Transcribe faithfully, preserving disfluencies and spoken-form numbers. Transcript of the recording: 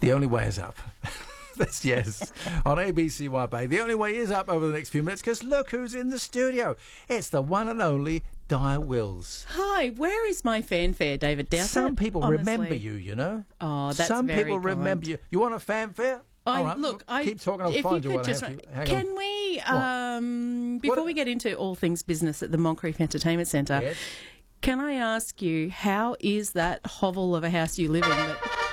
The only way is up. That's yes. On A B C Y Bay. The only way is up over the next few minutes because look who's in the studio. It's the one and only Di Wills. Hi, where is my fanfare, David Dowsett? Some people Honestly. remember you, you know. Oh, that's Some very people kind. remember you. You want a fanfare? I, All right, look, I keep talking. I'll if find you you could one. just, Hang on. can we, um, before What? we get into all things business at the Moncrief Entertainment Centre, Yes. can I ask you, how is that hovel of a house you live in that